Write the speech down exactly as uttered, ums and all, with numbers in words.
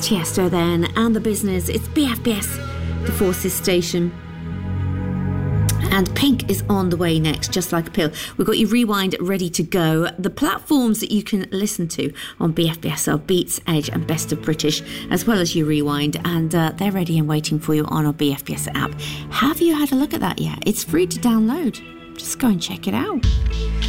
Tiesto then, and The Business. It's B F B S, the Forces station. And Pink is on the way next, Just Like a Pill. We've got your rewind ready to go. The platforms that you can listen to on B F B S are Beats, Edge and Best of British, as well as your rewind. And uh, they're ready and waiting for you on our B F B S app. Have you had a look at that yet? It's free to download. Just go and check it out.